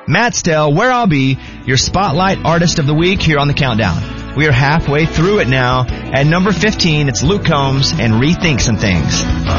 Matt Stell, Where I'll Be, your Spotlight Artist of the Week here on the Countdown. We are halfway through it now. At number 15, it's Luke Combs and Rethink Some Things.